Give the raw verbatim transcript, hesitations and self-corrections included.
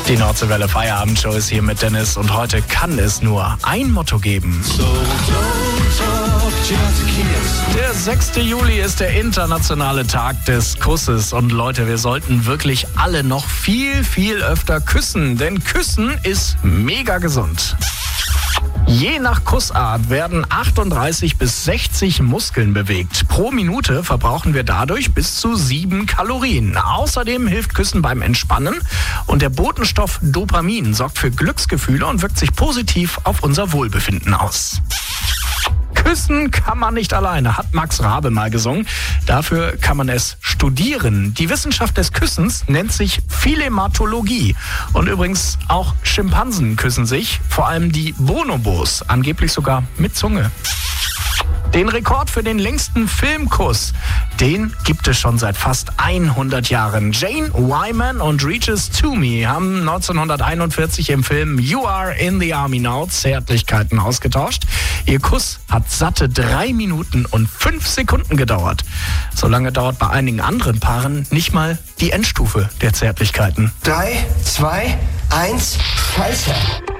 Die Nordseewelle Feierabendshow ist hier mit Dennis und heute kann es nur ein Motto geben. So don't talk, just kiss. Der sechste Juli ist der internationale Tag des Kusses und Leute, wir sollten wirklich alle noch viel, viel öfter küssen, denn Küssen ist mega gesund. Je nach Kussart werden achtunddreißig bis sechzig Muskeln bewegt. Pro Minute verbrauchen wir dadurch bis zu sieben Kalorien. Außerdem hilft Küssen beim Entspannen und der Botenstoff Dopamin sorgt für Glücksgefühle und wirkt sich positiv auf unser Wohlbefinden aus. Küssen kann man nicht alleine, hat Max Rabe mal gesungen. Dafür kann man es studieren. Die Wissenschaft des Küssens nennt sich Philematologie. Und übrigens auch Schimpansen küssen sich, vor allem die Bonobos, angeblich sogar mit Zunge. Den Rekord für den längsten Filmkuss, den gibt es schon seit fast hundert Jahren. Jane Wyman und Regis Toomey haben neunzehnhunderteinundvierzig im Film You Are in the Army Now Zärtlichkeiten ausgetauscht. Ihr Kuss hat satte drei Minuten und fünf Sekunden gedauert. So lange dauert bei einigen anderen Paaren nicht mal die Endstufe der Zärtlichkeiten. Drei, zwei, eins, Scheiße.